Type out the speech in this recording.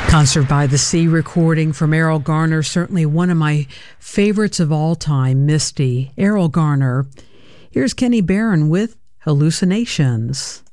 Concert by the Sea recording from Errol Garner, certainly one of my favorites of all time, Misty. Errol Garner. Here's Kenny Barron with Hallucinations.